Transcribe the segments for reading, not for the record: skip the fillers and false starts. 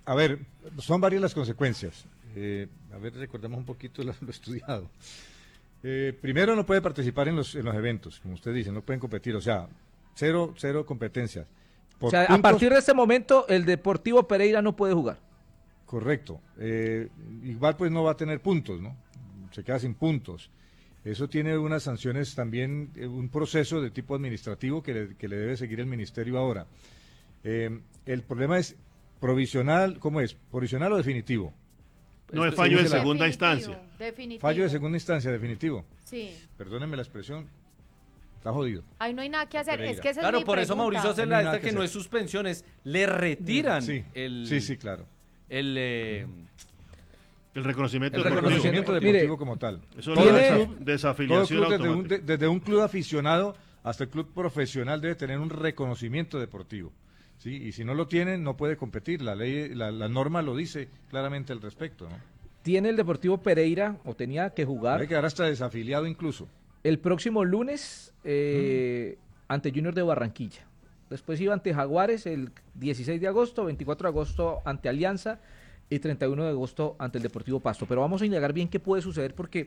A ver, son varias las consecuencias. A ver, recordemos un poquito lo estudiado. Primero, no puede participar en los eventos, como usted dice, no pueden competir, o sea, cero competencias. O sea, a partir de este momento, el Deportivo Pereira no puede jugar. Correcto. Igual pues no va a tener puntos, ¿no? Se queda sin puntos. Eso tiene unas sanciones también, un proceso de tipo administrativo que le debe seguir el ministerio ahora. El problema es provisional, ¿cómo es? ¿Provisional o definitivo? No es fallo de segunda instancia. Definitivo. Fallo de segunda instancia, definitivo. Sí. Perdónenme la expresión, está jodido. Ahí no hay nada que hacer, Pereira. es que esa Claro, es mi por eso pregunta. Mauricio hace No hay la nada esta que que no hacer. es suspensiones, le retiran Sí, sí, claro. el El reconocimiento, El deportivo. Reconocimiento Mire, deportivo como tal. Eso Tiene- es Todo desafiliación club, automática. desde un club aficionado hasta el club profesional debe tener un reconocimiento deportivo. ¿Sí? Y si no lo tienen, no puede competir. La ley, la norma lo dice claramente al respecto, ¿no? Tiene el Deportivo Pereira, o tenía que jugar, Puede quedar hasta desafiliado incluso. el próximo lunes ante Junior de Barranquilla. Después iba ante Jaguares el 16 de agosto, 24 de agosto ante Alianza y 31 de agosto ante el Deportivo Pasto. Pero vamos a indagar bien qué puede suceder porque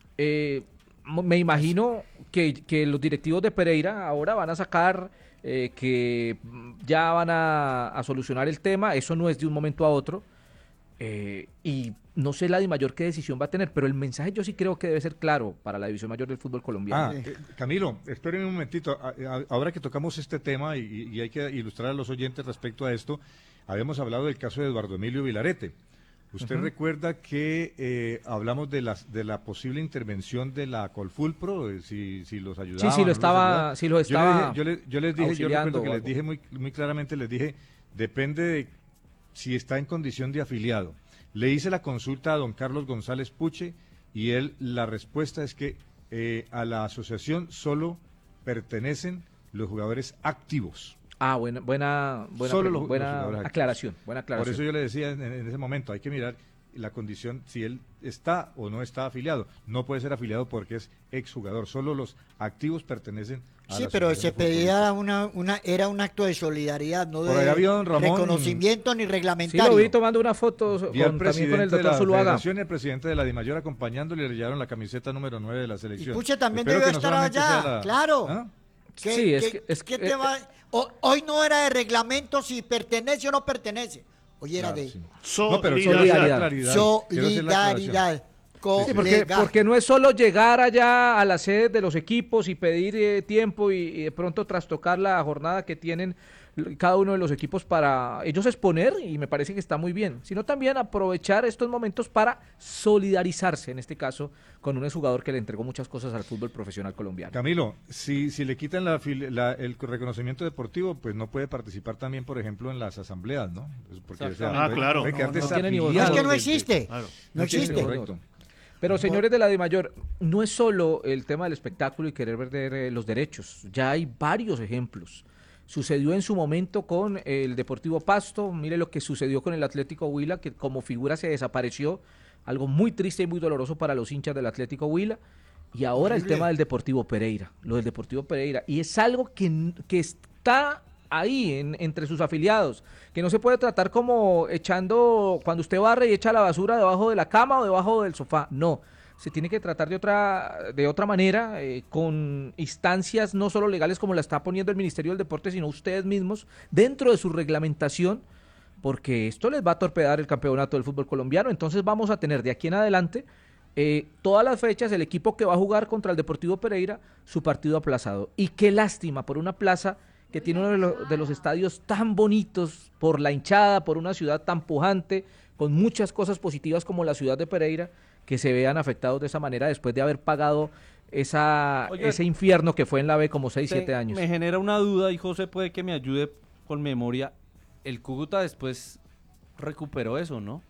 me imagino que los directivos de Pereira ahora van a sacar que ya van a solucionar el tema. Eso no es de un momento a otro. Y no sé la Dimayor qué decisión va a tener, pero el mensaje yo sí creo que debe ser claro para la División Mayor del fútbol colombiano. Camilo, espérenme un momentito. Ahora que tocamos este tema y hay que ilustrar a los oyentes respecto a esto, habíamos hablado del caso de Eduardo Emilio Vilarete. ¿Usted recuerda que hablamos de la posible intervención de la Colfulpro, si los ayudaba? Sí, sí lo estaba Yo les dije, yo auxiliando recuerdo que o les algo. dije muy claramente, les dije, depende de si está en condición de afiliado. Le hice la consulta a don Carlos González Puche y la respuesta es que a la asociación solo pertenecen los jugadores activos. Ah, buena Solo los buena jugadores aclaración, buena aclaración. Por eso yo le decía en ese momento, hay que mirar la condición, si él está o no está afiliado. No puede ser afiliado porque es exjugador, solo los activos pertenecen a Sí, la pero se asociación pedía era un acto de solidaridad, no Por ahí de había don Ramón. reconocimiento ni Sí, reglamentario. lo vi tomando una foto Vi al también con el presidente de doctor la Zuluaga. Federación y el presidente de la Dimayor acompañándole, le llevaron la camiseta número 9 de la Y selección. Puche también Espero debió que no estar solamente allá, sea claro. ¿Ah? Sí, ¿Qué te va? Hoy no era de reglamento si pertenece o no pertenece. Hoy era Claro, de sí. No, pero quiero Solidaridad. hacer la claridad. Quiero hacer la aclaración. solidaridad. Sí, Colega. porque no es solo llegar allá a las sedes de los equipos y pedir tiempo y de pronto trastocar la jornada que tienen cada uno de los equipos para ellos exponer, y me parece que está muy bien, sino también aprovechar estos momentos para solidarizarse, en este caso, con un exjugador que le entregó muchas cosas al fútbol profesional colombiano. Camilo, si le quitan el reconocimiento deportivo, pues no puede participar también, por ejemplo, en las asambleas, ¿no? Porque, claro. puede quedar No tiene ni voz. desafiliado Es que no del- existe. Claro. No existe. Correcto. Pero señores de la DIMAYOR, no es solo el tema del espectáculo y querer ver los derechos, ya hay varios ejemplos. Sucedió en su momento con el Deportivo Pasto, mire lo que sucedió con el Atlético Huila, que como figura se desapareció, algo muy triste y muy doloroso para los hinchas del Atlético Huila, y ahora el Horrible. tema del Deportivo Pereira, lo del Deportivo Pereira, y es algo que está ahí entre sus afiliados, que no se puede tratar como echando, cuando usted barre y echa la basura debajo de la cama o debajo del sofá, no, se tiene que tratar de otra manera, con instancias no solo legales como la está poniendo el Ministerio del Deporte, sino ustedes mismos, dentro de su reglamentación, porque esto les va a torpedar el campeonato del fútbol colombiano. Entonces vamos a tener de aquí en adelante todas las fechas el equipo que va a jugar contra el Deportivo Pereira su partido aplazado, y qué lástima por una plaza que tiene uno de los estadios tan bonitos, por la hinchada, por una ciudad tan pujante, con muchas cosas positivas como la ciudad de Pereira, que se vean afectados de esa manera después de haber pagado Oiga, ese infierno que fue en la B como 6, 7 años. Me genera una duda y José puede que me ayude con memoria. El Cúcuta después recuperó eso, ¿no?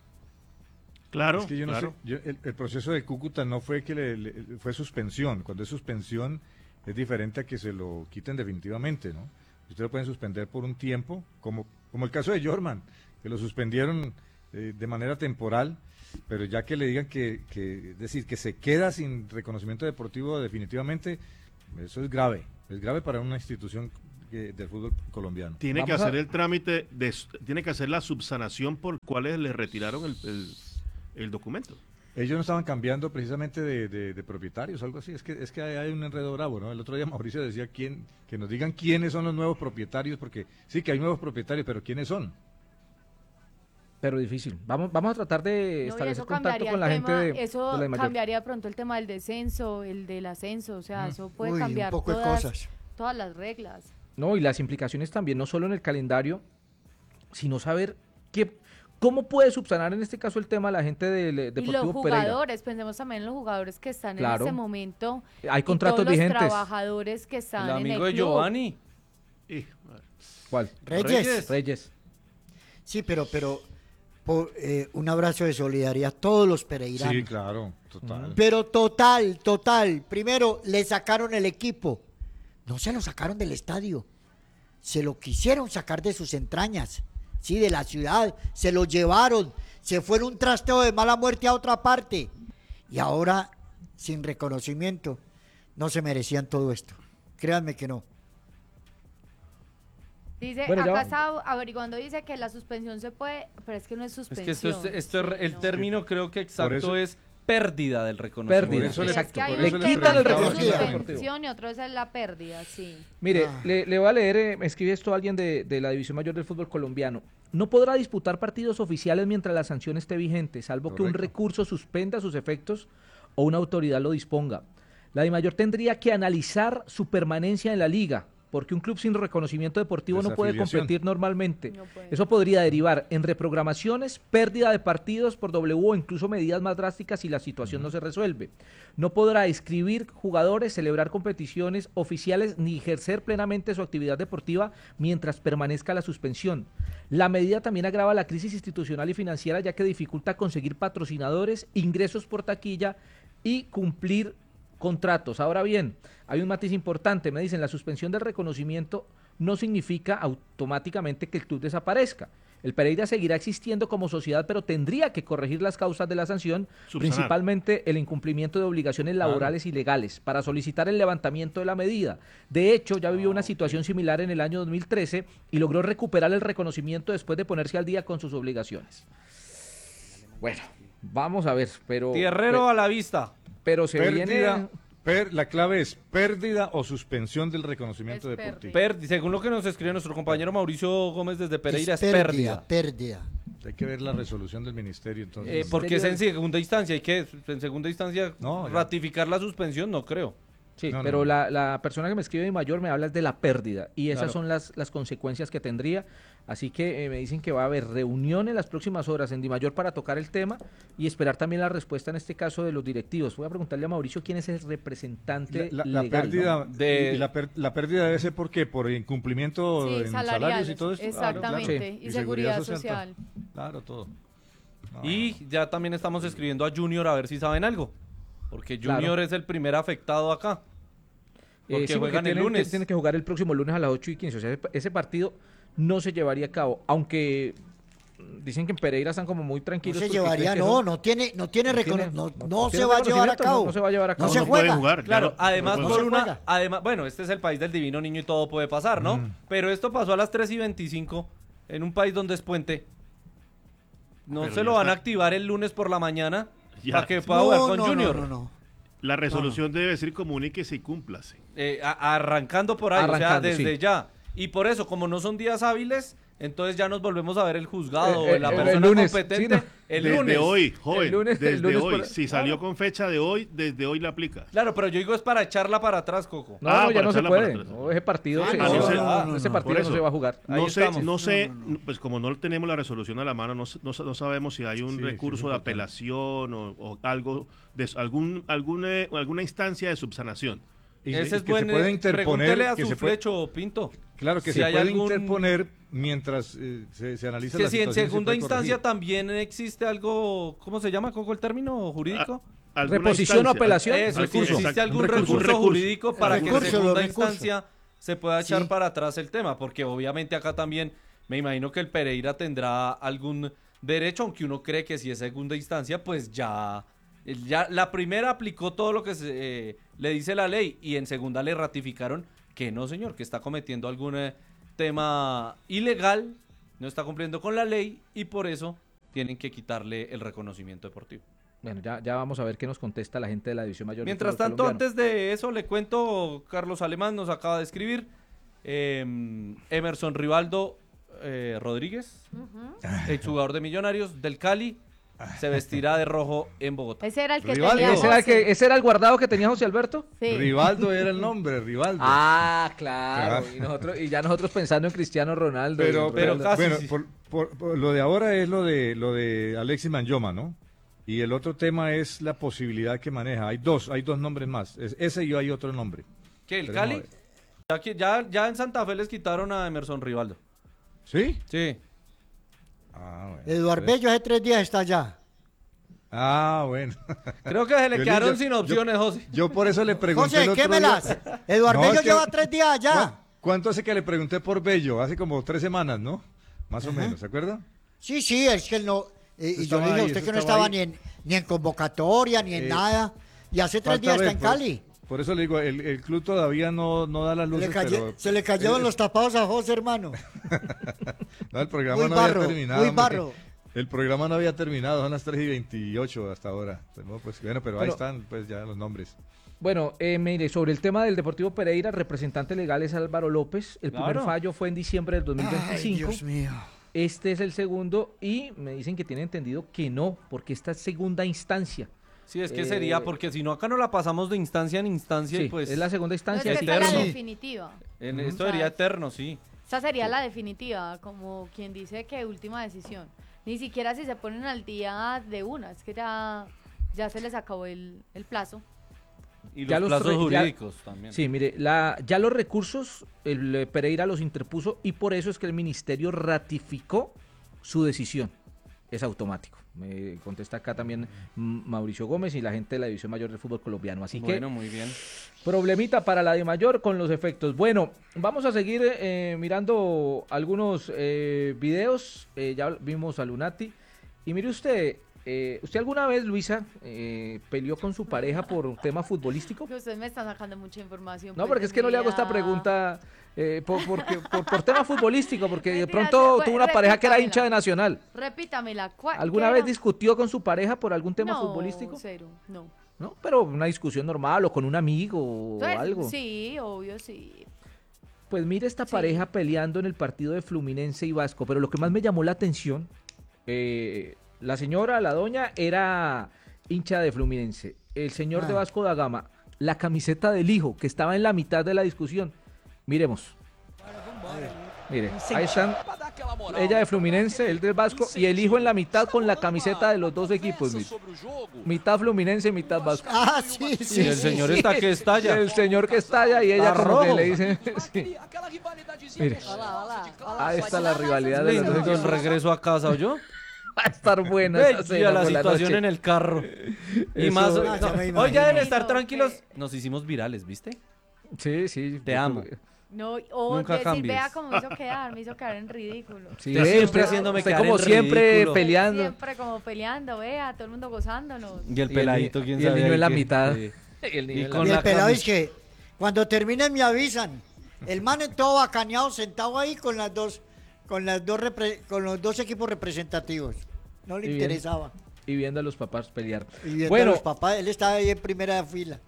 Claro, Es que yo no claro. sé, el proceso de Cúcuta no fue que fue suspensión. Cuando es suspensión es diferente a que se lo quiten definitivamente, ¿no? Usted lo pueden suspender por un tiempo, como el caso de Jorman, que lo suspendieron de manera temporal, pero ya que le digan es decir, que se queda sin reconocimiento deportivo definitivamente, eso es grave para una institución del fútbol colombiano. Tiene que Vamos a- hacer el trámite, tiene que hacer la subsanación por cuales le retiraron el documento. Ellos no estaban cambiando precisamente de propietarios, algo así. Es que hay un enredo bravo, ¿no? El otro día Mauricio decía que nos digan quiénes son los nuevos propietarios, porque sí que hay nuevos propietarios, pero ¿quiénes son? Pero difícil. Vamos a tratar de No, y establecer eso contacto cambiaría con la el gente tema, de eso la mayor. cambiaría pronto el tema del descenso, el del ascenso, o sea, eso puede Uy, cambiar un poco de cosas. todas las reglas. No, y las implicaciones también, no solo en el calendario, sino saber cómo puede subsanar en este caso el tema la gente del Y los Deportivo Pereira. jugadores, pensemos también en los jugadores que están Claro. en ese momento. Hay y contratos todos vigentes. los trabajadores que están El en amigo el de club. Giovanni. ¿Cuál? Reyes. Reyes. Sí, pero un abrazo de solidaridad a todos los pereiranos. Sí, claro, total. Pero total. Primero, le sacaron el equipo. No se lo sacaron del estadio. Se lo quisieron sacar de sus entrañas. Sí, de la ciudad. Se lo llevaron. Se fueron un trasteo de mala muerte a otra parte. Y ahora, sin reconocimiento, no se merecían todo esto. Créanme que no. Dice, Bueno, ya acá va. está averiguando, dice que la suspensión se puede, pero es que no es Es suspensión. que el no. término creo que exacto eso- es pérdida del reconocimiento. Pérdida. Por eso le- Es que hay por un eso le tema quitan el que es reconocimiento la deportivo. suspensión y otro es la pérdida, sí. Mire, Ah. le voy a leer, me escribe esto alguien de la División Mayor del Fútbol Colombiano. No podrá disputar partidos oficiales mientras la sanción esté vigente, salvo que un Correcto. recurso suspenda sus efectos o una autoridad lo disponga. La Dimayor tendría que analizar su permanencia en la liga, porque un club sin reconocimiento deportivo no puede Desafiliación. competir normalmente. No puede. Eso podría derivar en reprogramaciones, pérdida de partidos por W o incluso medidas más drásticas si la situación no se resuelve. No podrá inscribir jugadores, celebrar competiciones oficiales ni ejercer plenamente su actividad deportiva mientras permanezca la suspensión. La medida también agrava la crisis institucional y financiera, ya que dificulta conseguir patrocinadores, ingresos por taquilla y cumplir contratos. Ahora bien, hay un matiz importante, me dicen, la suspensión del reconocimiento no significa automáticamente que el club desaparezca. El Pereira seguirá existiendo como sociedad, pero tendría que corregir las causas de la sanción, Subsanar. principalmente el incumplimiento de obligaciones laborales y legales, para solicitar el levantamiento de la medida. De hecho, ya vivió una situación similar en el año 2013 y logró recuperar el reconocimiento después de ponerse al día con sus obligaciones. Bueno, vamos a ver, pero... Tierrero a la vista. Pero se Pérdida, viene... la clave es pérdida o suspensión del reconocimiento Es deportivo. Según lo que nos escribe nuestro compañero Mauricio Gómez desde Pereira, es pérdida. Hay que ver la resolución del ministerio entonces. porque es en segunda instancia. Hay que, en segunda instancia, No, ya. ratificar la suspensión, no creo. Sí, No, pero no. la persona que me escribe de mayor me habla de la pérdida y esas Claro. son las consecuencias que tendría. Así que me dicen que va a haber reunión en las próximas horas en Di Mayor para tocar el tema y esperar también la respuesta en este caso de los directivos. Voy a preguntarle a Mauricio quién es el representante La legal. pérdida, ¿no? la pérdida debe ser ¿por qué? Por incumplimiento Sí, en salarios y salariales, todo esto. exactamente, Sí. y seguridad social. Claro, todo. No, Y ya también estamos escribiendo a Junior a ver si saben algo. Porque Claro. Junior es el primer afectado acá. Porque Sí, juegan el tienen, lunes. tienen que jugar el próximo lunes a las 8:15. O sea, ese partido no se llevaría a cabo. Aunque dicen que en Pereira están como muy No tranquilos. se porque llevaría, creen que no, son- no tiene no tiene se va a llevar a reconocimiento, cabo. no se va a llevar a cabo. No se No puede juega. jugar. Claro, además no no por se una, juega. además, bueno, este es el país del divino niño y todo puede pasar, ¿no? Pero esto pasó a las 3:25 en un país donde es puente. No Pero se ya lo van a está. activar el lunes por la mañana Ya. para que pueda jugar con no, Junior. no. La resolución debe decir comuníquese y cúmplase. Arrancando por ahí, o sea, Arrancando, desde sí. ya. Y por eso, como no son días hábiles, entonces ya nos volvemos a ver el juzgado o la el persona lunes, competente sí, no. el Desde lunes. hoy, joven. El lunes- desde el lunes hoy. por- Si salió con fecha de hoy, desde hoy la aplica. Claro, pero yo digo es para echarla para atrás, Coco. No, Ah, no, ya para no se echarla para puede. atrás. No, ese partido, Ah, se- no, ese no, partido por no eso. se va a jugar. Ahí No sé, estamos. no sé, pues como no tenemos la resolución a la mano, no sabemos si hay un Sí, recurso sí, es de importante. apelación o algo, de alguna instancia de subsanación. Y, Ese es que buen, se puede interponer, pregúntele a que su se puede, flecho, Pinto. claro, que si se hay puede algún- interponer mientras se analiza Que la si en situación. y se segunda puede instancia corregir. también existe algo, ¿cómo se llama, Coco, el término jurídico? ¿Alguna Reposición o instancia? apelación. Eso, si recurso. existe Exacto, algún un recurso, jurídico para que en recurso, segunda los recursos. instancia se pueda echar Sí. para atrás el tema, porque obviamente acá también me imagino que el Pereira tendrá algún derecho, aunque uno cree que si es segunda instancia, pues ya la primera aplicó todo lo que le dice la ley y en segunda le ratificaron que no, señor, que está cometiendo algún tema ilegal, no está cumpliendo con la ley y por eso tienen que quitarle el reconocimiento deportivo. Bueno, ya vamos a ver qué nos contesta la gente de la División Mayor. Mientras tanto, antes de eso, le cuento, Carlos Alemán nos acaba de escribir, Emerson Rivaldo Rodríguez, exjugador de Millonarios del Cali, se vestirá de rojo en Bogotá. Ese era el que Rivaldo. tenía ¿Ese era el guardado que tenía José Alberto? Sí. Rivaldo era el nombre, Rivaldo. Ah, claro. Claro. Y ya nosotros pensando en Cristiano Ronaldo. pero casi bueno, sí. por lo de ahora es lo de Alexis Manyoma, ¿no? Y el otro tema es la posibilidad que maneja. Hay dos nombres más. Ese y hay otro nombre. ¿Qué, el Esperemos Cali? Ya en Santa Fe les quitaron a Emerson Rivaldo. ¿Sí? Sí. Ah, bueno. Eduardo Bello hace 3 días está allá. Ah, bueno. Creo que se le Yo quedaron yo- sin opciones, José. Yo por eso le pregunté el José, otro quémelas. día. Eduardo No, Bello es que- lleva 3 días allá. ¿Cuánto hace que le pregunté por Bello? Hace como 3 semanas, ¿no? Más o menos, ¿se acuerda? Sí, es que él no. Y yo Estaba le dije a ahí, usted eso que no estaba estaba ahí. ni en convocatoria, ni en nada. Y hace 3 Falta días está ver, en pues. Cali. Por eso le digo, el club todavía no da las luces, pero... Se le cayeron los tapados a José, hermano. No, el programa Muy no barro, había terminado. muy hombre. barro. El programa no había terminado, son las 3:28 hasta ahora. Pues, bueno, pero ahí Bueno. están pues ya los nombres. Bueno, mire, sobre el tema del Deportivo Pereira, el representante legal es Álvaro López. El primer Claro. fallo fue en diciembre del 2025. Dios mío. Este es el segundo y me dicen que tienen entendido que no, porque esta es segunda instancia. Sí, es que sería, porque si no acá no la pasamos de instancia en instancia Sí, y pues es la segunda No, instancia. es que así esta es la que- definitiva. esto sería eterno, sí. Esa sería la definitiva, como quien dice que última decisión. Ni siquiera si se ponen al día de una, es que ya se les acabó el plazo. Y Ya los los plazos ya- jurídicos también. Sí, mire, ya los recursos, el Pereira los interpuso y por eso es que el ministerio ratificó su decisión. Es automático. Me contesta acá también Mauricio Gómez y la gente de la División Mayor del Fútbol Colombiano. Así Bueno, muy bien. que problemita para la de mayor con los efectos. Bueno, vamos a seguir mirando algunos videos. Ya vimos a Lunati. Y mire usted, ¿usted alguna vez, Luisa, peleó con su pareja por un tema futbolístico? Que usted me está sacando mucha información. No, pues, porque de es que no mi le hago esta vida. pregunta por tema futbolístico, porque de Mentira, pronto pues, tuvo una pareja que era repítamela. hincha de Nacional. Repítamela. ¿Alguna ¿qué vez era? discutió con su pareja por algún tema No, futbolístico? cero, no. ¿No? Pero una discusión normal o con un amigo o Entonces, algo. Sí, obvio, sí. Pues mire esta Sí. pareja peleando en el partido de Fluminense y Vasco, pero lo que más me llamó la atención, la señora, la doña, era hincha de Fluminense. El señor de Vasco da Gama, la camiseta del hijo, que estaba en la mitad de la discusión. Miremos. Mire, ahí están, ella de Fluminense, él del Vasco, y el hijo en la mitad con la camiseta de los dos equipos. Mire. Mitad Fluminense y mitad Vasco. Ah, sí, sí. Y el sí, señor sí. está que estalla. El señor que estalla y ella Está como que rojo. le dice... sí. Mire, ahí está la rivalidad de los dos Lindo, equipos. regreso a casa, ¿oyó? Va a estar buena esa Bella cena la por situación noche. en el carro. Y Eso- más. Ah, ya me Hoy imagino. ya deben estar No, tranquilos. que- Nos hicimos virales, ¿viste? Sí, sí. Te amo. No, o Nunca decir, cambies. vea cómo me hizo quedar en ridículo. Sí, Usted siempre usted- haciéndome usted quedar como en siempre ridículo. peleando. Siempre como peleando, vea, todo el mundo gozándonos. Y el Y peladito, ni- quién y el sabe niño ahí en la qué. mitad. Sí. Y el niño Y en la con Y mitad. el pelado camisa. es que cuando terminen me avisan. El man en todo bacaneado sentado ahí con los dos equipos representativos. No le Y bien. interesaba. Y viendo a los papás pelear. Y viendo a Bueno, los papás, él estaba ahí en primera fila.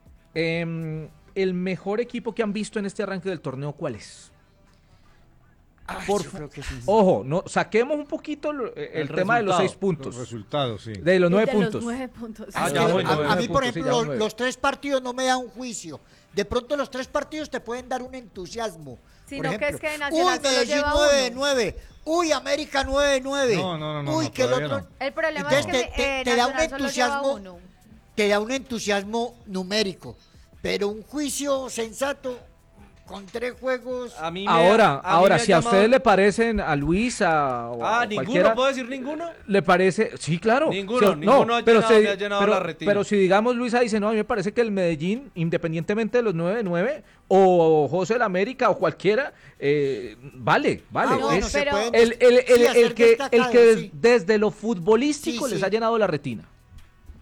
el mejor equipo que han visto en este arranque del torneo, ¿cuál es? Por Yo creo que sí. Ojo, no, saquemos un poquito el tema de los resultado. 6 Los puntos. resultados, sí. De los 9 De puntos. Los 9 puntos. Ah, Es ya que voy, a, ya voy. a mí, por puntos, sí, ejemplo, ya voy. los 3 partidos no me dan un juicio. De pronto los 3 partidos te pueden dar un entusiasmo. Sino Por que ejemplo, es que Nacional uy, solo Medellín lleva 9-9. Uy, América 9-9. No, Uy, que el todavía otro. no. El problema Entonces es que te da un Nacional solo lleva entusiasmo. uno. Te da un entusiasmo numérico. Pero un juicio sensato con 3 juegos. A mí me Ahora, a mí me ha si a llamado- ustedes le parecen a Luisa o a ninguno, cualquiera, ¿puedo decir ninguno? ¿le parece? Sí, claro. Ninguno, Sí, ninguno ha pero llenado- me ha llenado la retina. pero si digamos Luisa dice, no, a mí me parece que el Medellín, independientemente de los 9-9, o José del América o cualquiera, vale. no, es se pero- pueden el sí, hacer que destacados, sí. desde lo futbolístico Sí, les sí. ha llenado la retina.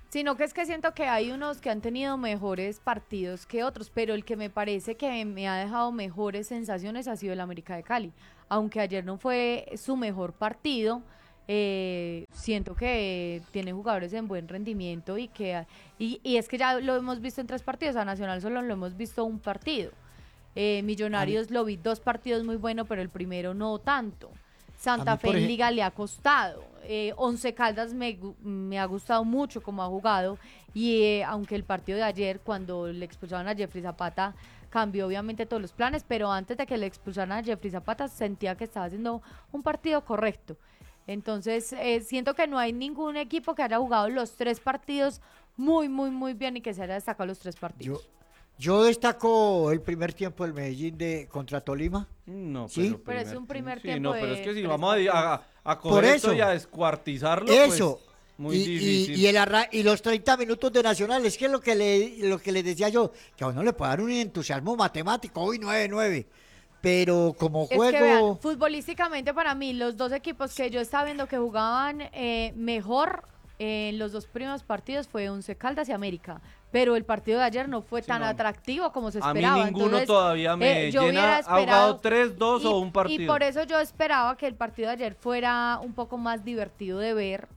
Sino que es que siento que hay unos que han tenido mejores partidos que otros, pero el que me parece que me ha dejado mejores sensaciones ha sido el América de Cali. Aunque ayer no fue su mejor partido, siento que tiene jugadores en buen rendimiento y es que ya lo hemos visto en 3 partidos, a Nacional solo lo hemos visto un partido. Millonarios lo vi 2 partidos muy buenos, pero el primero no tanto. Santa Fe en Liga le ha costado. Once Caldas me ha gustado mucho como ha jugado y aunque el partido de ayer, cuando le expulsaron a Jeffrey Zapata, cambió obviamente todos los planes, pero antes de que le expulsaran a Jeffrey Zapata sentía que estaba haciendo un partido correcto. Entonces siento que no hay ningún equipo que haya jugado los 3 partidos muy, muy, muy bien y que se haya destacado los 3 partidos. Yo destaco el primer tiempo del Medellín contra Tolima. No, ¿sí? Pero es un primer tiempo. No, pero es que si 3 vamos a Por coger eso. esto y a descuartizarlo, Eso. pues muy difícil. Y los 30 minutos de Nacional, es que lo que les decía yo, que a uno le puede dar un entusiasmo matemático, hoy 9-9, pero como juego... Es que vean, futbolísticamente para mí, los 2 equipos que yo estaba viendo que jugaban mejor en los 2 primeros partidos fue Once Caldas y América, pero el partido de ayer no fue tan atractivo como se esperaba. A mí ninguno Entonces, todavía me yo llena. hubiera Ha jugado esperado 3-2 o un partido. Y por eso yo esperaba que el partido de ayer fuera un poco más divertido de ver,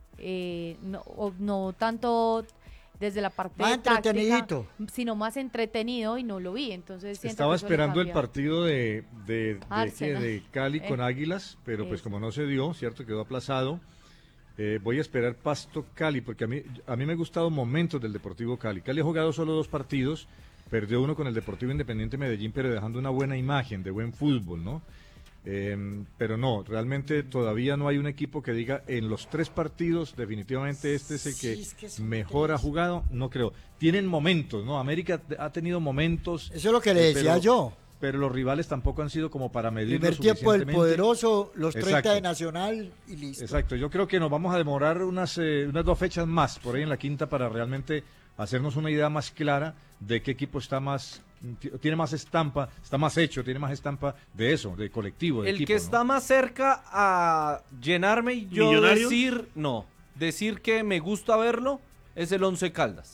no tanto desde la parte Más táctica, entretenidito. sino más entretenido, y no lo vi. Entonces siento Estaba que eso le esperando el cambia. partido Arsenal. de Cali con Águilas, pero pues Eso. como no se dio, cierto, quedó aplazado. Voy a esperar Pasto Cali, porque a mí me han gustado momentos del Deportivo Cali. Cali ha jugado solo 2 partidos, perdió uno con el Deportivo Independiente Medellín, pero dejando una buena imagen de buen fútbol, ¿no? Pero no, realmente todavía no hay un equipo que diga en los 3 partidos definitivamente este es el que, Sí, es que son mejor ha jugado, no creo. Tienen momentos, ¿no? América ha tenido momentos. Eso es lo que le decía yo. Pero los rivales tampoco han sido como para medirlo Primer tiempo del suficientemente. poderoso, los 30 Exacto. de Nacional y listo. Exacto, yo creo que nos vamos a demorar unas 2 fechas más, por ahí en la quinta, para realmente hacernos una idea más clara de qué equipo tiene más estampa, está más hecho, tiene más estampa de eso, de colectivo, de El equipo, que ¿no? está más cerca a llenarme y yo ¿Millonarios? decir que me gusta verlo es el Once Caldas.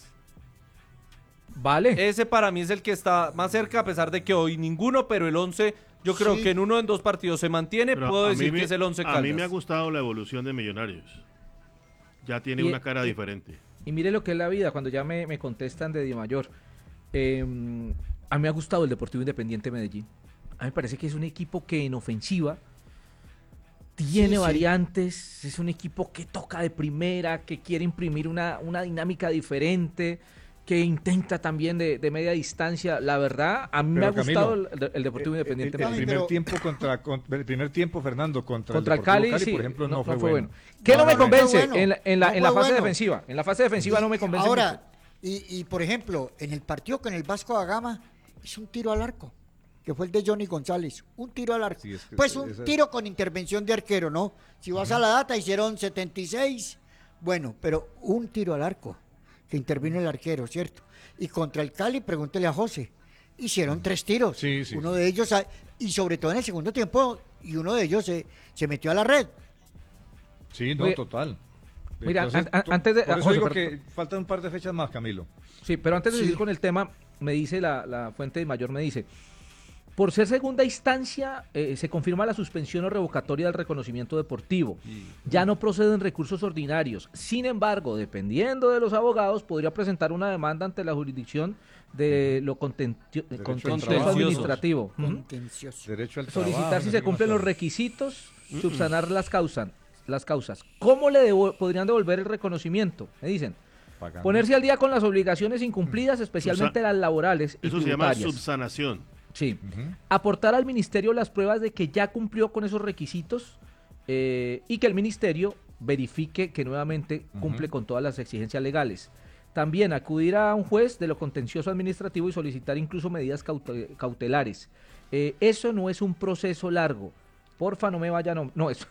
Vale. Ese para mí es el que está más cerca, a pesar de que hoy ninguno, pero el 11, yo creo Sí. que en 1 o en 2 partidos se mantiene, Pero puedo a mí decir me- que es el 11 Caldas. A mí me ha gustado la evolución de Millonarios. Ya tiene Y- una cara diferente. Y mire lo que es la vida, cuando ya me contestan de Dimayor. A mí me ha gustado el Deportivo Independiente Medellín. A mí me parece que es un equipo que en ofensiva tiene Sí, sí. variantes, es un equipo que toca de primera, que quiere imprimir una dinámica diferente, que intenta también de media distancia. La verdad, a mí me Pero, ha gustado Camilo, el Deportivo Independiente El Medellín. primer pero- tiempo el primer tiempo, Fernando, contra el Cali, Deportivo sí, por ejemplo, no fue bueno. ¿Qué no, No, me no fue convence? bueno. En la No fue fase bueno. defensiva. En la fase defensiva no me convence Ahora, mucho. y por ejemplo, en el partido con el Vasco da Gama, hizo un tiro al arco, que fue el de Johnny González. Un tiro al arco. Sí, es que Pues un esa- tiro con intervención de arquero, ¿no? Si vas a la data, hicieron 76. Bueno, pero un tiro al arco, que intervino el arquero, ¿cierto? Y contra el Cali, pregúntele a José, hicieron 3 tiros. Sí, sí. Uno de ellos, y sobre todo en el segundo tiempo, y uno de ellos se metió a la red. Sí, no, Oye, total. mira, Entonces, antes de- por eso José, digo pero- que faltan un par de fechas más, Camilo. Sí, pero antes de Sí. seguir con el tema, me dice la fuente de mayor, me dice, por ser segunda instancia, se confirma la suspensión o revocatoria del reconocimiento deportivo. Ya no proceden recursos ordinarios. Sin embargo, dependiendo de los abogados, podría presentar una demanda ante la jurisdicción de lo al contencioso trabajo. administrativo. Ujú. Contencioso. Derecho al Solicitar trabajo, si no se sé qué cumplen más los requisitos, subsanar las causas. ¿Cómo le podrían devolver el reconocimiento? Me dicen. pagando. Ponerse al día con las obligaciones incumplidas, especialmente las laborales y Eso se llama tributarias. subsanación. Sí. Ujú. Aportar al ministerio las pruebas de que ya cumplió con esos requisitos y que el ministerio verifique que nuevamente cumple con todas las exigencias legales. También acudir a un juez de lo contencioso administrativo y solicitar incluso medidas cautelares. Eso no es un proceso largo. Porfa, no me vayan. No, eso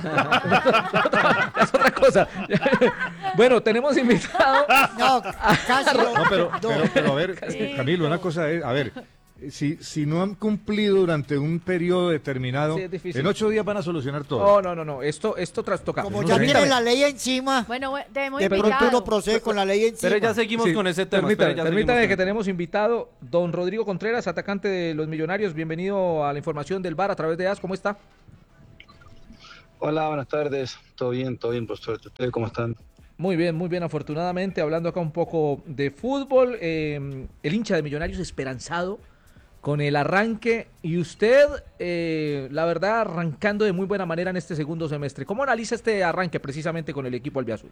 es otra cosa. Bueno, tenemos invitado. No, casi. No, pero a ver, Sí, Camilo, una no. cosa es, a ver, si no han cumplido durante un periodo determinado, Sí, es difícil. en 8 días van a solucionar todo. No. Esto trastoca. Como no ya sé. tiene la ley encima, Bueno, debemos de pronto invitado. uno procede con la ley encima. Pero ya seguimos Sí, con ese tema. Permítame, espera, ya permítame seguimos que con- tenemos invitado don Rodrigo Contreras, atacante de los Millonarios. Bienvenido a la información del VAR a través de AS. ¿Cómo está? Hola, buenas tardes. Todo bien, por suerte. ¿Ustedes cómo están? Muy bien, afortunadamente. Hablando acá un poco de fútbol. El hincha de Millonarios esperanzado con el arranque. Y usted, la verdad, arrancando de muy buena manera en este segundo semestre. ¿Cómo analiza este arranque precisamente con el equipo albiazul?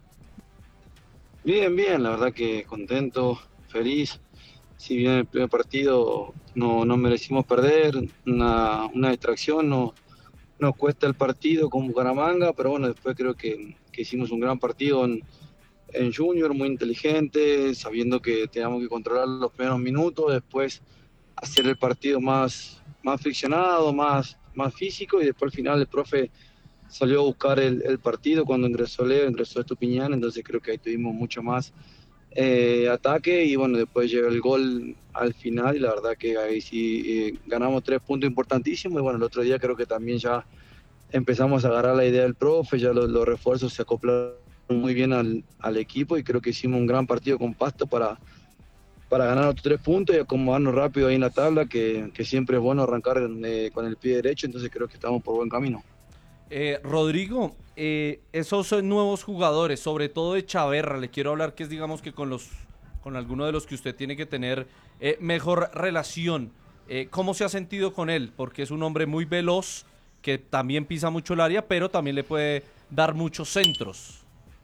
Bien, la verdad que contento, feliz. Si bien el primer partido no merecimos perder, una distracción, nos cuesta el partido con Bucaramanga, pero bueno, después creo que hicimos un gran partido en Junior, muy inteligente, sabiendo que teníamos que controlar los primeros minutos, después hacer el partido más friccionado, más físico, y después al final el profe salió a buscar el partido cuando ingresó Leo, ingresó Estupiñán, entonces creo que ahí tuvimos mucho más ataque, y bueno, después llegó el gol al final y la verdad que ahí sí ganamos 3 puntos importantísimos, y bueno, el otro día creo que también ya empezamos a agarrar la idea del profe, ya los refuerzos se acoplaron muy bien al equipo, y creo que hicimos un gran partido con Pasto para ganar otros 3 puntos y acomodarnos rápido ahí en la tabla, que siempre es bueno arrancar con el pie derecho, entonces creo que estamos por buen camino. Rodrigo, esos nuevos jugadores, sobre todo de Chaverra, le quiero hablar que es, digamos, que con alguno de los que usted tiene que tener mejor relación. ¿Cómo se ha sentido con él? Porque es un hombre muy veloz, que también pisa mucho el área, pero también le puede dar muchos centros.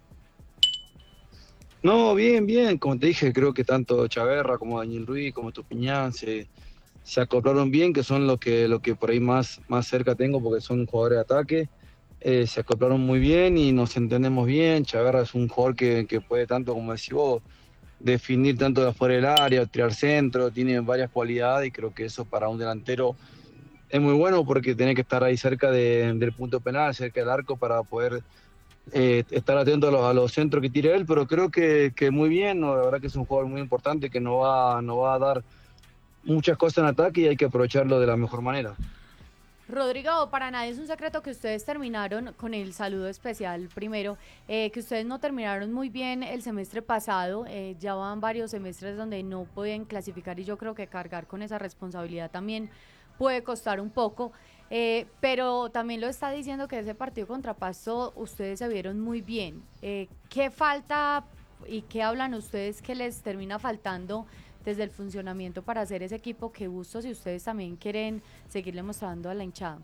No, bien, como te dije, creo que tanto Chaverra como Daniel Ruiz, como Tupiñán se acoplaron bien, que son lo que por ahí más cerca tengo, porque son jugadores de ataque. Se acoplaron muy bien y nos entendemos bien. Chaverra es un jugador que puede, tanto como decís vos, definir tanto de afuera del área, tirar centro, tiene varias cualidades, y creo que eso para un delantero es muy bueno, porque tiene que estar ahí cerca del punto penal, cerca del arco, para poder estar atento a los centros que tire él, pero creo que muy bien, ¿no? La verdad que es un jugador muy importante que nos va a dar muchas cosas en ataque, y hay que aprovecharlo de la mejor manera. Rodrigo, para nadie es un secreto que ustedes terminaron con el saludo especial primero, que ustedes no terminaron muy bien el semestre pasado, ya van varios semestres donde no pueden clasificar, y yo creo que cargar con esa responsabilidad también puede costar un poco, pero también lo está diciendo que ese partido contra Pasto ustedes se vieron muy bien. ¿Qué falta y qué hablan ustedes que les termina faltando desde el funcionamiento para hacer ese equipo que Bustos y ustedes también quieren seguirle mostrando a la hinchada?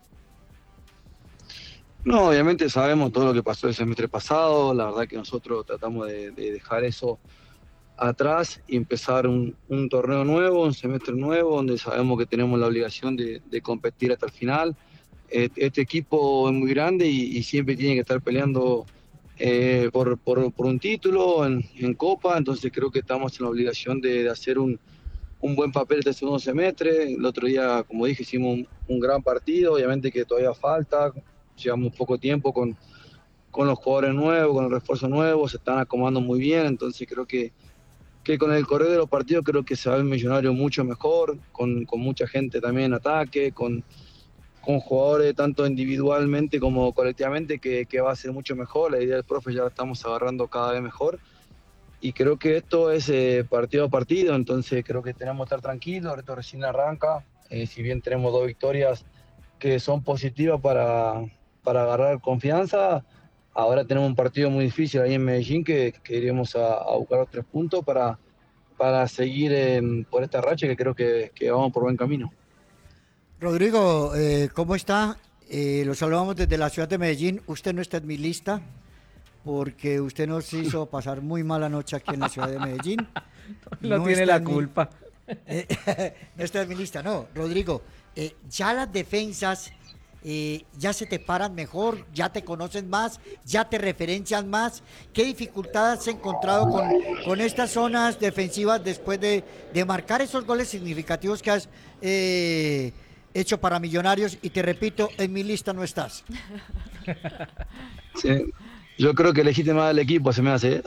No, obviamente sabemos todo lo que pasó el semestre pasado, la verdad que nosotros tratamos de dejar eso atrás y empezar un torneo nuevo, un semestre nuevo, donde sabemos que tenemos la obligación de competir hasta el final. Este equipo es muy grande y siempre tiene que estar peleando por un título en Copa, entonces creo que estamos en la obligación de hacer un buen papel este segundo semestre. El otro día, como dije, hicimos un gran partido, obviamente que todavía falta, llevamos poco tiempo con los jugadores nuevos, con el refuerzo nuevo, se están acomodando muy bien, entonces creo que con el correr de los partidos creo que se va el Millonario mucho mejor, con mucha gente también en ataque, con jugadores tanto individualmente como colectivamente, que va a ser mucho mejor. La idea del profe ya la estamos agarrando cada vez mejor, y creo que esto es partido a partido, entonces creo que tenemos que estar tranquilos. Esto recién arranca, si bien tenemos 2 victorias que son positivas para agarrar confianza, ahora tenemos un partido muy difícil ahí en Medellín, que iremos a buscar los 3 puntos para seguir por esta racha, que creo que vamos por buen camino. Rodrigo, ¿cómo está? Lo saludamos desde la ciudad de Medellín. Usted no está en mi lista, porque usted nos hizo pasar muy mala noche aquí en la ciudad de Medellín. No tiene está la en culpa. No está en mi lista, no. Rodrigo, ya las defensas ya se te paran mejor, ya te conocen más, ya te referencian más. ¿Qué dificultades has encontrado con estas zonas defensivas después de marcar esos goles significativos que has hecho para Millonarios? Y te repito, en mi lista no estás. Sí. Yo creo que elegiste mal al equipo, se me hace.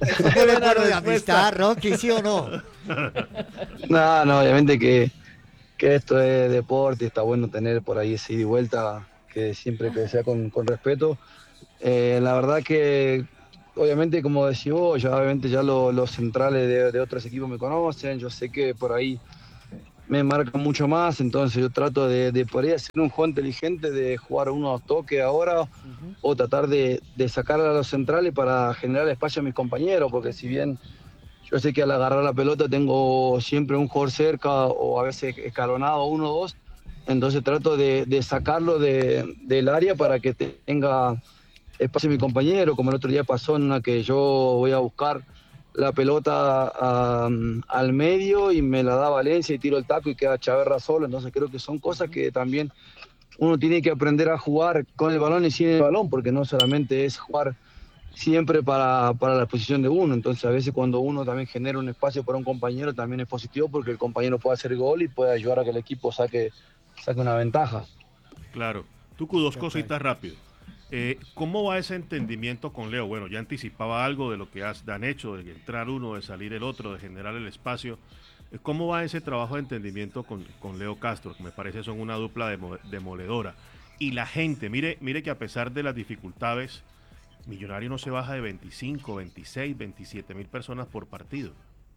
Eso fue por de amistad, Rocky, ¿sí o no? No, obviamente que esto es deporte, está bueno tener por ahí ese ida y vuelta, que siempre que sea con respeto. La verdad que, obviamente, como decís vos, obviamente ya los centrales de otros equipos me conocen, yo sé que por ahí me marcan mucho más, entonces yo trato de por ahí hacer un juego inteligente, de jugar unos toques ahora, o tratar de sacar a los centrales para generar espacio a mis compañeros, porque si bien yo sé que al agarrar la pelota tengo siempre un jugador cerca o a veces escalonado 1 o 2, entonces trato de sacarlo del área para que tenga espacio mi compañero, como el otro día pasó en una que yo voy a buscar la pelota al medio y me la da Valencia y tiro el taco y queda Chaverra solo, entonces creo que son cosas que también uno tiene que aprender a jugar con el balón y sin el balón, porque no solamente es jugar siempre para la posición de uno, entonces a veces cuando uno también genera un espacio para un compañero también es positivo porque el compañero puede hacer gol y puede ayudar a que el equipo saque una ventaja. Claro. Tucu, dos cositas rápido. ¿Cómo va ese entendimiento con Leo? Bueno, ya anticipaba algo de lo que han hecho, de entrar uno, de salir el otro, de generar el espacio. ¿Cómo va ese trabajo de entendimiento con Leo Castro? Que me parece son una dupla demoledora. Y la gente, mire que a pesar de las dificultades, Millonario no se baja de 25, 26, 27 mil personas por partido.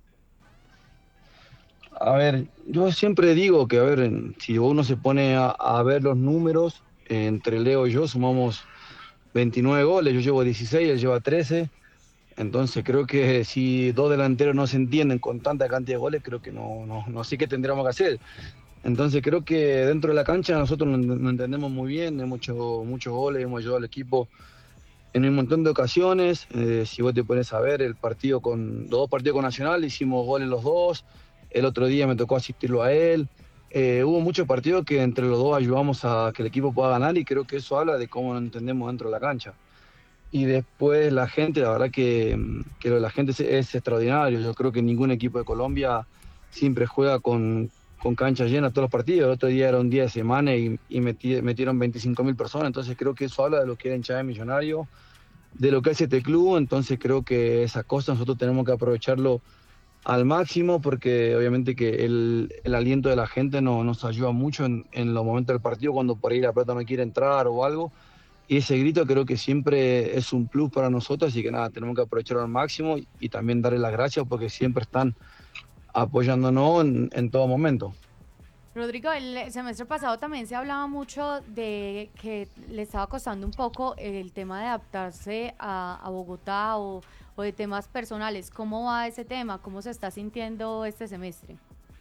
A ver, yo siempre digo que, a ver, si uno se pone a ver los números, entre Leo y yo sumamos 29 goles, yo llevo 16, él lleva 13, entonces creo que si dos delanteros no se entienden con tanta cantidad de goles, creo que no sé qué tendríamos que hacer. Entonces creo que dentro de la cancha nosotros nos entendemos muy bien, hemos hecho muchos goles, hemos ayudado al equipo en un montón de ocasiones. Si vos te pones a ver los dos partidos con Nacional, hicimos goles los dos, el otro día me tocó asistirlo a él. Hubo muchos partidos que entre los dos ayudamos a que el equipo pueda ganar y creo que eso habla de cómo nos entendemos dentro de la cancha. Y después la gente, la verdad que la gente es extraordinario. Yo creo que ningún equipo de Colombia siempre juega con cancha llena todos los partidos. El otro día era un día de semana y metieron 25.000 personas, entonces creo que eso habla de lo que era hinchada de Millonario, de lo que es este club, entonces creo que esas cosas nosotros tenemos que aprovecharlo al máximo porque obviamente que el aliento de la gente nos ayuda mucho en los momentos del partido cuando por ahí la pelota no quiere entrar o algo, y ese grito creo que siempre es un plus para nosotros, así que nada, tenemos que aprovecharlo al máximo y también darle las gracias porque siempre están apoyándonos en todo momento. Rodrigo, el semestre pasado también se hablaba mucho de que le estaba costando un poco el tema de adaptarse a Bogotá o de temas personales. ¿Cómo va ese tema? ¿Cómo se está sintiendo este semestre?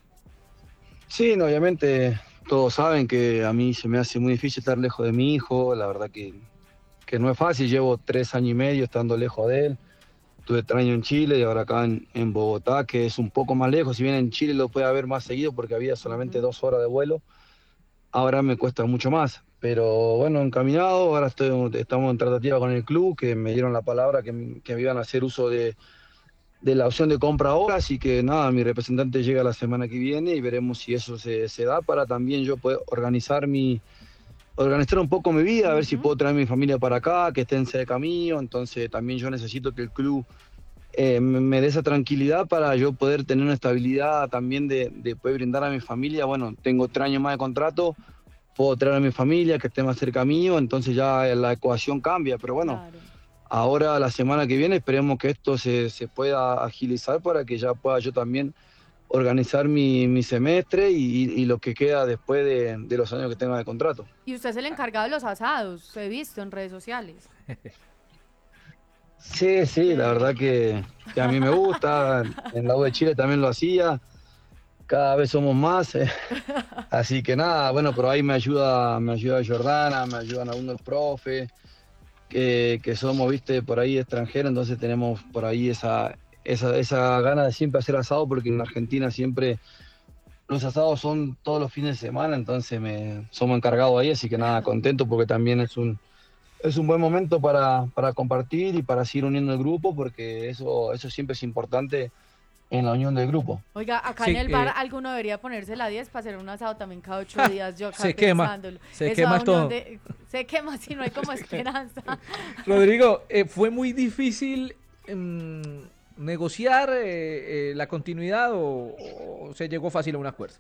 Sí, no, obviamente todos saben que a mí se me hace muy difícil estar lejos de mi hijo, la verdad que no es fácil, llevo 3 años y medio estando lejos de él. Tuve 3 años en Chile y ahora acá en Bogotá, que es un poco más lejos. Si bien en Chile lo puede haber más seguido porque había solamente 2 horas de vuelo, ahora me cuesta mucho más. Pero bueno, encaminado, ahora estamos en tratativa con el club, que me dieron la palabra que me iban a hacer uso de la opción de compra ahora, así que nada, mi representante llega la semana que viene y veremos si eso se da para también yo poder organizar un poco mi vida, a ver si puedo traer a mi familia para acá, que estén cerca mío, entonces también yo necesito que el club me dé esa tranquilidad para yo poder tener una estabilidad también de poder brindar a mi familia. Bueno, tengo 3 años más de contrato, puedo traer a mi familia que esté más cerca mío, entonces ya la ecuación cambia, pero bueno, claro. Ahora la semana que viene esperemos que esto se pueda agilizar para que ya pueda yo también organizar mi semestre y lo que queda después de los años que tenga de contrato. Y usted es el encargado de los asados, he visto en redes sociales. Sí, la verdad que a mí me gusta, en la U de Chile también lo hacía, cada vez somos más, así que nada, bueno, pero ahí me ayuda Jordana, me ayudan algunos profes, que somos, viste, por ahí extranjeros, entonces tenemos por ahí esa gana de siempre hacer asado, porque en Argentina siempre los asados son todos los fines de semana, entonces somos encargados ahí, así que nada, contento porque también es un buen momento para compartir y para seguir uniendo el grupo, porque eso siempre es importante en la unión del grupo. Oiga, acá en el bar alguno debería ponerse la 10 para hacer un asado también cada 8 días, yo acá pensándolo. Se quema todo. Se quema si no hay como esperanza. Rodrigo, fue muy difícil negociar la continuidad o se llegó fácil a un acuerdo?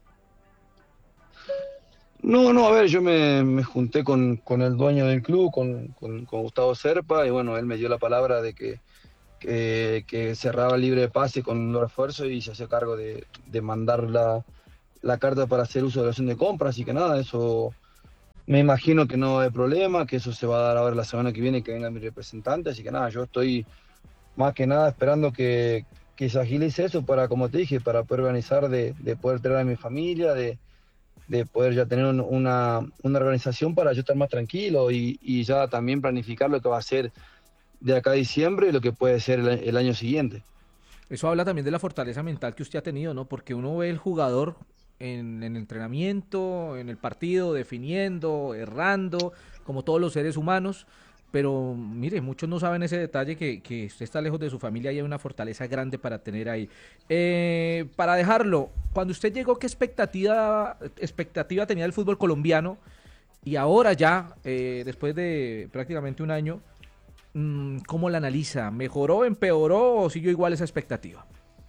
No, a ver, yo me junté con el dueño del club, con Gustavo Serpa, y bueno, él me dio la palabra de que cerraba el libre de pase con los refuerzos y se hacía cargo de mandar la carta para hacer uso de la opción de compra, así que nada, eso me imagino que no hay problema, que eso se va a dar ahora la semana que viene, que venga mi representante, así que nada, yo estoy más que nada esperando que se agilice eso para, como te dije, para poder organizar, de poder traer a mi familia, de poder ya tener una organización para yo estar más tranquilo y ya también planificar lo que va a ser de acá a diciembre y lo que puede ser el año siguiente. Eso habla también de la fortaleza mental que usted ha tenido, ¿no? Porque uno ve el jugador en el entrenamiento, en el partido, definiendo, errando, como todos los seres humanos, pero mire, muchos no saben ese detalle que usted está lejos de su familia y hay una fortaleza grande para tener ahí. Para dejarlo, cuando usted llegó, ¿qué expectativa tenía del fútbol colombiano? Y ahora ya, después de prácticamente un año, ¿cómo la analiza? ¿Mejoró, empeoró o siguió igual esa expectativa?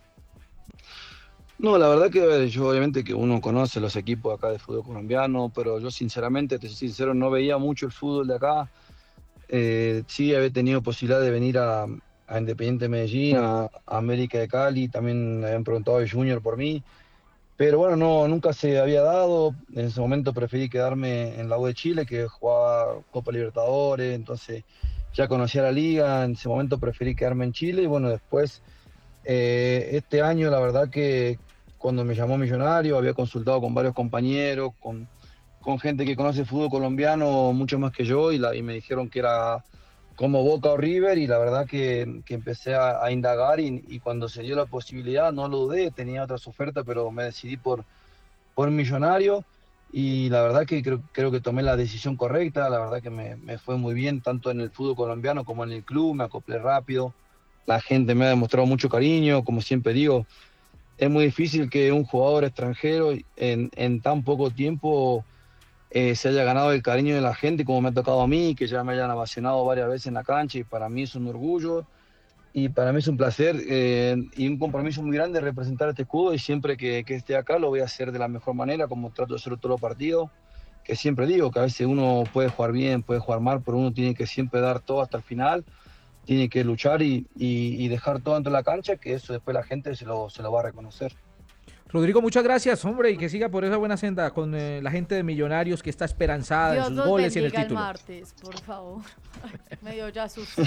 No, la verdad que yo obviamente que uno conoce los equipos acá de fútbol colombiano, pero yo sinceramente, te soy sincero, no veía mucho el fútbol de acá. Sí había tenido posibilidad de venir a Independiente Medellín, a América de Cali, también me habían preguntado a Junior por mí, pero bueno, no, nunca se había dado. En ese momento preferí quedarme en la U de Chile, que jugaba Copa Libertadores, entonces ya conocía la liga, en ese momento preferí quedarme en Chile y bueno, después este año la verdad que cuando me llamó Millonario había consultado con varios compañeros, con gente que conoce el fútbol colombiano mucho más que yo y me dijeron que era como Boca o River y la verdad que empecé a indagar y cuando se dio la posibilidad no lo dudé, tenía otras ofertas pero me decidí por Millonario y la verdad que creo que tomé la decisión correcta, la verdad que me fue muy bien tanto en el fútbol colombiano como en el club, me acoplé rápido, la gente me ha demostrado mucho cariño, como siempre digo, es muy difícil que un jugador extranjero en tan poco tiempo se haya ganado el cariño de la gente como me ha tocado a mí, que ya me hayan ovacionado varias veces en la cancha y para mí es un orgullo y para mí es un placer y un compromiso muy grande representar este escudo y siempre que esté acá lo voy a hacer de la mejor manera como trato de hacer todos los partidos, que siempre digo que a veces uno puede jugar bien, puede jugar mal, pero uno tiene que siempre dar todo hasta el final, tiene que luchar y dejar todo dentro de la cancha, que eso después la gente se lo va a reconocer. Rodrigo, muchas gracias, hombre, y que siga por esa buena senda con la gente de Millonarios que está esperanzada en sus goles y en el título. El martes, por favor. Me dio ya susto.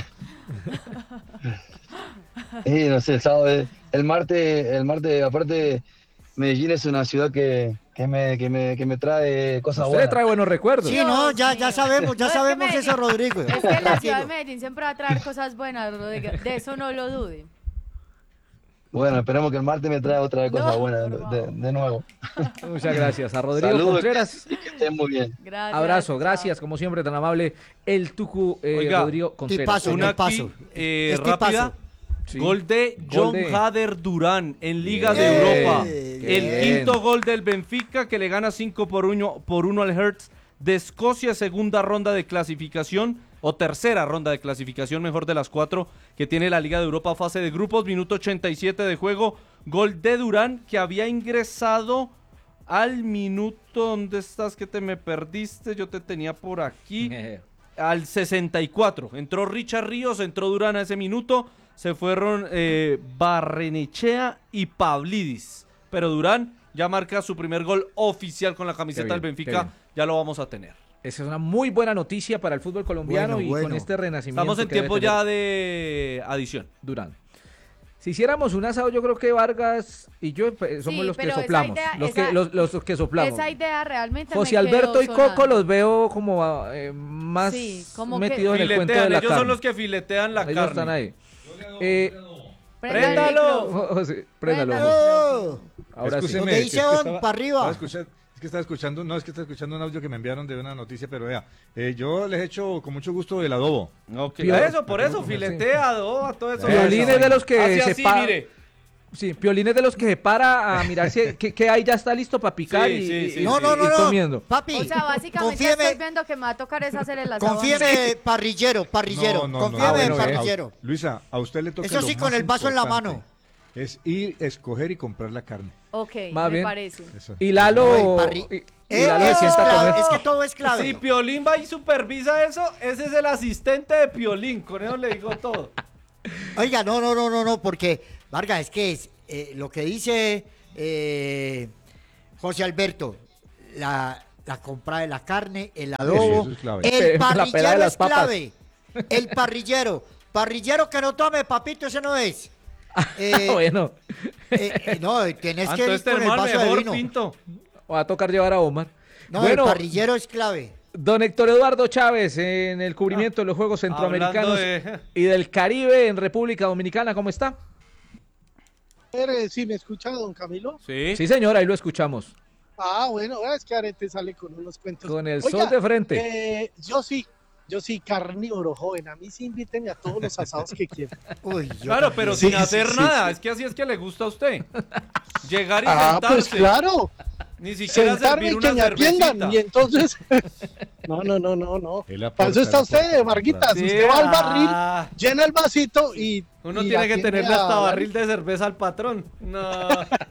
No sé, el sábado, el martes, aparte, Medellín es una ciudad que me trae cosas Usted buenas. le trae buenos recuerdos. Sí, no, ya sabemos eso, Rodrigo. Es que la ciudad de Medellín siempre va a traer cosas buenas, Rodrigo. De eso no lo dude. Bueno, esperemos que el martes me traiga otra cosa buena de nuevo. Muchas gracias a Rodrigo Saludos, Contreras. que estén muy bien. Gracias. Abrazo, gracias, como siempre, tan amable el Tucu Rodrigo Contreras. Tipazo, Una tipazo. aquí, Es rápida. tipazo. Sí. Gol de John Gol de- Hader Durán en Liga Bien, de Europa. qué El bien. quinto gol del Benfica que le gana 5-1 al Hertz de Escocia, segunda ronda de clasificación o tercera ronda de clasificación, mejor de las 4 que tiene la Liga de Europa fase de grupos, minuto 87 de juego, gol de Durán que había ingresado al minuto, ¿dónde estás que te me perdiste? Yo te tenía por aquí. Al 64, entró Richard Ríos, entró Durán a ese minuto, se fueron Barrenechea y Pavlidis, pero Durán ya marca su primer gol oficial con la camiseta Qué bien, del qué Benfica, bien. ya lo vamos a tener. Esa es una muy buena noticia para el fútbol colombiano y Bueno. con este renacimiento. Estamos en que debe tiempo tener ya de adición. Durán. Si hiciéramos un asado, yo creo que Vargas y yo somos Sí, los que pero esa soplamos. idea- los, esa- que, los que soplamos. Esa idea realmente José me Alberto quedó y Coco sonando. los veo como más Sí, como que- metidos en el cuento de Filetean, la ellos carne. son los que filetean la Ellos carne. están ahí. Prenda el ¡Préndalo! micrófono. José, préndalo. Oh, Ahora sí. Excúseme, Lo que es dice que on, estaba- para arriba. estaba escuchando un audio que me enviaron de una noticia, pero vea, yo les he hecho con mucho gusto el adobo. Ok, Pio- por eso, filetea, a todo eso. Violín es de los que Hace se así, pa- mire. Sí, Piolín es de los que se para a mirar si que ahí ya está listo para picar y No, ir comiendo. papi. O sea, básicamente confíeme, estoy viendo que me va a tocar es hacer el asado. confíeme, parrillero. Confíeme, parrillero. Luisa, a usted le toca Eso lo sí, con más el vaso en la importante, mano. Es ir, escoger y comprar la carne. Ok, Va me bien. parece. Eso. Y Lalo... y Lalo Es, se sienta a comer. es que todo es clave. Si Piolín va y supervisa eso, ese es el asistente de Piolín, con eso le digo todo. Oiga, no, porque, Vargas, es que es lo que dice José Alberto, la compra de la carne, el adobo, Eso es clave. el La pela de parrillero las es papas. clave, el parrillero que no tome, papito, ese no es. Bueno, No, tienes que ir Entonces con el tenemos al vaso de mejor vino. Pinto. va a tocar llevar a Omar. No, Bueno, el parrillero es clave. don Héctor Eduardo Chávez, en el cubrimiento de los Juegos Centroamericanos hablando y del Caribe en República Dominicana, ¿cómo está? ¿Sí me escucha, don Camilo? Sí. Sí, señor, ahí lo escuchamos. Ah, bueno, es que Arete sale con unos cuentos. Con el Oiga, sol de frente. yo sí, carnívoro, joven. A mí sí inviten a todos los asados que quieran. Uy, yo Claro, también. pero Sí, sin hacer sí, nada. sí. Es que así es que le gusta a usted. Llegar y Ah, sentarse. pues claro. Ni siquiera Sentarme servir y que una me atiendan. cervecita. Y entonces. No. Él aporta, Para eso está él usted, aporta. Varguitas. Sí, Usted va al barril, ah. llena el vasito y. Uno y tiene que atiende tenerle a hasta Vargas. barril de cerveza al patrón. No.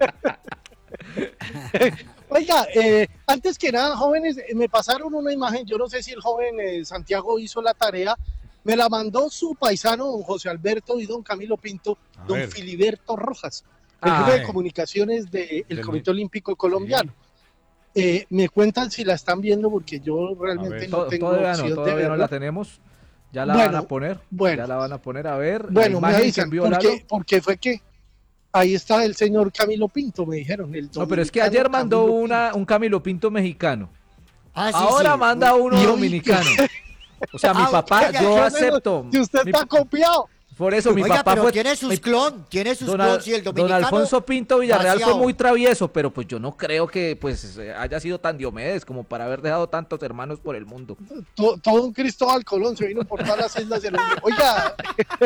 Oiga, antes que nada, jóvenes, me pasaron una imagen, yo no sé si el joven Santiago hizo la tarea, me la mandó su paisano, don José Alberto y don Camilo Pinto, A don ver. Filiberto Rojas, el Ah, jefe de comunicaciones del Del- Comité Olímpico Colombiano. Me cuentan si la están viendo porque yo realmente ver. no tengo Todavía opción de todavía no verla. la tenemos. Ya la Bueno, van a poner. bueno. Ya la van a poner a ver. Bueno, la me imagen que avisan, envió Lalo. porque fue que ahí está el señor Camilo Pinto, me dijeron. No, pero es que ayer dominicano mandó Camilo Pinto. un Camilo Pinto mexicano. Ah, sí, Ahora sí. manda uno Y hoy- dominicano. O sea, mi Ah, papá, oiga, yo Yo acepto. Si usted Mi- está copiado. Por eso mi Oiga, papá pero fue. tiene sus mi- clon, Don, sí, el don dominicano. Alfonso Pinto Villarreal fue vaciado. muy travieso, pero pues yo no creo que pues haya sido tan Diomedes como para haber dejado tantos hermanos por el mundo. Todo un Cristóbal Colón se vino por todas las islas del mundo. Oiga,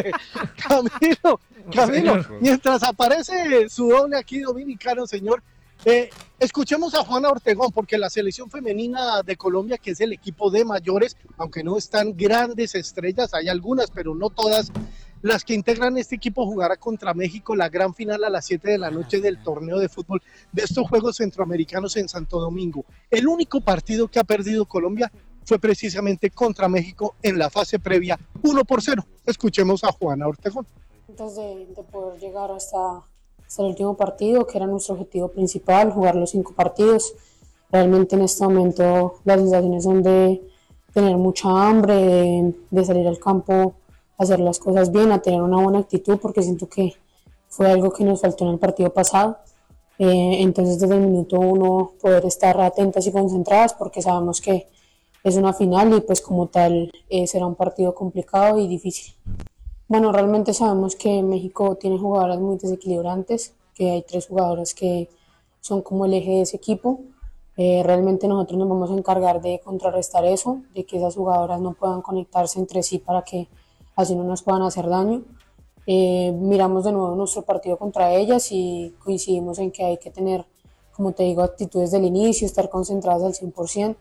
Camilo, Señor. mientras aparece su doble aquí dominicano, señor, escuchemos a Juana Ortegón, porque la selección femenina de Colombia, que es el equipo de mayores, aunque no están grandes estrellas, hay algunas, pero no todas, las que integran este equipo jugará contra México la gran final a las 7 de la noche del torneo de fútbol de estos Juegos Centroamericanos en Santo Domingo. El único partido que ha perdido Colombia fue precisamente contra México en la fase previa 1-0. Escuchemos a Juana Ortegón. Antes de poder llegar hasta el último partido, que era nuestro objetivo principal, jugar los 5 partidos. Realmente en este momento las sensaciones son de tener mucha hambre, de salir al campo, hacer las cosas bien, a tener una buena actitud, porque siento que fue algo que nos faltó en el partido pasado. Entonces desde el minuto 1 poder estar atentas y concentradas, porque sabemos que es una final y pues como tal será un partido complicado y difícil. Bueno, realmente sabemos que México tiene jugadoras muy desequilibrantes, que hay 3 jugadoras que son como el eje de ese equipo. Realmente nosotros nos vamos a encargar de contrarrestar eso, de que esas jugadoras no puedan conectarse entre sí para que así no nos puedan hacer daño. Miramos de nuevo nuestro partido contra ellas y coincidimos en que hay que tener, como te digo, actitudes del inicio, estar concentradas al 100%,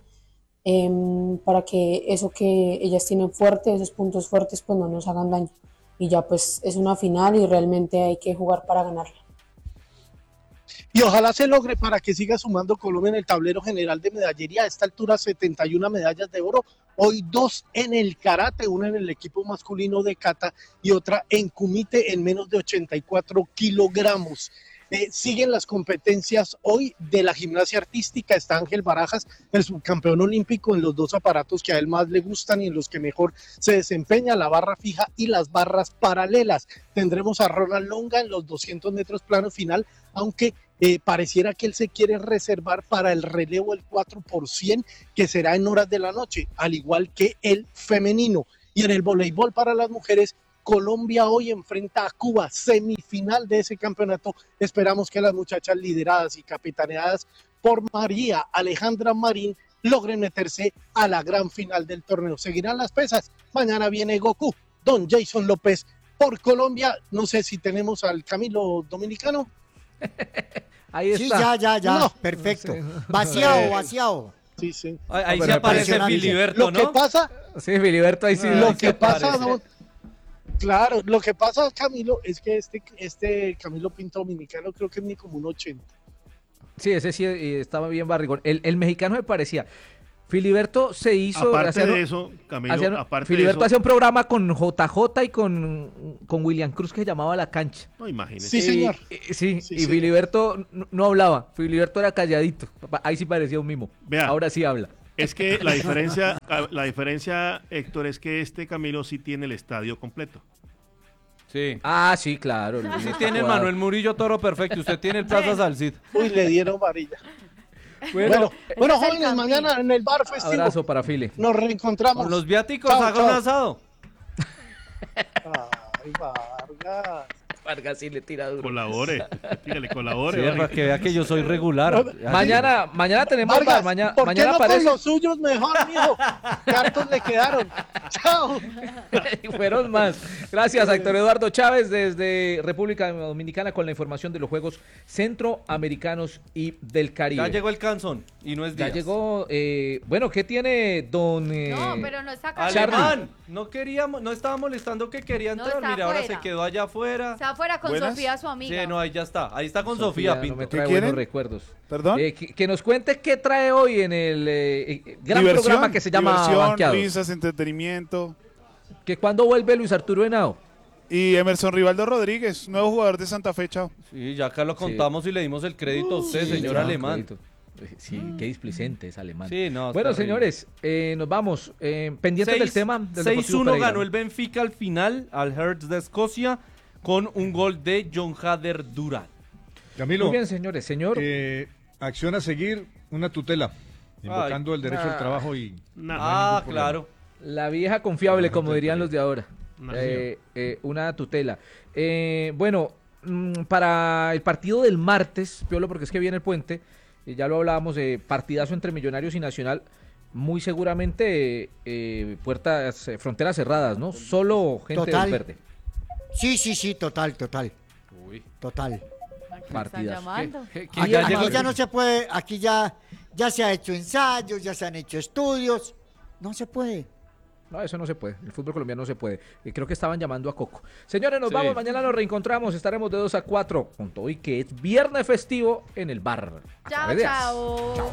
para que eso que ellas tienen fuerte, esos puntos fuertes, pues no nos hagan daño. Y ya pues es una final y realmente hay que jugar para ganarla. Y ojalá se logre para que siga sumando Colombia en el tablero general de medallería. A esta altura 71 medallas de oro, hoy 2 en el karate, una en el equipo masculino de kata y otra en kumite en menos de 84 kilogramos. Siguen las competencias hoy de la gimnasia artística. Está Ángel Barajas, el subcampeón olímpico en los 2 aparatos que a él más le gustan y en los que mejor se desempeña, la barra fija y las barras paralelas. Tendremos a Ronald Longa en los 200 metros plano final, aunque pareciera que él se quiere reservar para el relevo el 4%, que será en horas de la noche, al igual que el femenino. Y en el voleibol para las mujeres, Colombia hoy enfrenta a Cuba, semifinal de ese campeonato. Esperamos que las muchachas lideradas y capitaneadas por María Alejandra Marín logren meterse a la gran final del torneo. Seguirán las pesas. Mañana viene Goku, don Jason López, por Colombia. No sé si tenemos al Camilo dominicano. Ahí Sí, está. ya, No. perfecto. Sí. Vaciado. Sí, sí. Ahí Pero se aparece impresionante. Filiberto, Lo que ¿no? pasa, Sí, Filiberto, ahí sí. lo Ahí que se pasa, aparece. claro, lo que pasa, Camilo, es que este Camilo Pinto dominicano creo que es ni como un 80. Sí, ese sí estaba bien barrigón. El mexicano me parecía. Filiberto se hizo. Aparte de eso, Camilo, aparte de Filiberto eso, hacía un programa con JJ y con William Cruz que se llamaba La Cancha. no, imagínese. Sí, señor. Sí, Sí, y señor. Filiberto no hablaba. Filiberto era calladito. Ahí sí parecía un mimo. Vea. Ahora sí habla. Es que la diferencia, Héctor, es que este Camilo sí tiene el estadio completo. Sí. Ah, sí, claro. Luis Sí está tiene el jugado. Manuel Murillo Toro perfecto. Usted tiene el Plaza Salcid. Uy, le dieron varilla. Bueno, Bueno, ese es el jóvenes, Campín. mañana en el bar festivo abrazo para Fili. nos reencontramos. Con los viáticos Chao, haga un chao. asado. Ay, Vargas. Vargas sí le tira duro. Colabore, dígale, colabore. Sí, Vargas. para que vea que yo soy regular. Mañana tenemos Vargas, bar. Mañana ¿por qué no aparece. con los suyos mejor, mijo? ¿Cuántos le quedaron? Chao. Y fueron más. Gracias a Héctor Eduardo Chávez desde República Dominicana con la información de los Juegos Centroamericanos y del Caribe. Ya llegó el canzón y no es Ya Díaz. llegó. Bueno, ¿qué tiene don? No, pero no está acá. Alemán, no estaba molestando que quería No, entrar. está Mira, ahora afuera. se quedó allá afuera. Está afuera con Buenas. Sofía, su amiga. Sí, no, ahí ya está. Ahí está con Sofía, No Pinto. me trae ¿Qué buenos quieren? recuerdos. ¿Perdón? Que nos cuente qué trae hoy en el gran programa que se llama diversión, Banqueados. risas, entretenimiento. Que cuando vuelve Luis Arturo Henao. Y Emerson Rivaldo Rodríguez, nuevo jugador de Santa Fe, chao. Sí, ya acá lo contamos y le dimos el crédito a usted, señor alemán. Sí, qué displicente es alemán. Sí, no, Bueno, terrible. señores, nos vamos. Pendientes del tema del Deportivo 6-1 Pereira. ganó el Benfica al final al Hertz de Escocia con un gol de John Hader Duran. Camilo, Muy bien, señores. Señor, acción a seguir, una tutela, invocando el derecho al trabajo y... no hay Ah, ningún problema. claro. la vieja confiable, como dirían los de ahora. Nació. Una tutela. Bueno, para el partido del martes, Piolo, porque es que viene el puente, ya lo hablábamos, partidazo entre Millonarios y Nacional, muy seguramente fronteras cerradas, ¿no? Solo gente Total. del verde. Sí, total. Uy. Total. ¿A quién Partidas. están llamando? Que Aquí, ya aquí llegó- ya no se puede, aquí ya se ha hecho ensayos, ya se han hecho estudios. No se puede. No, eso no se puede. El fútbol colombiano no se puede. Creo que estaban llamando a Coco. Señores, nos Sí. vamos. Mañana nos reencontramos. Estaremos de 2 a 4 junto hoy, que es viernes festivo en el bar. A Chao, través de AS. chao.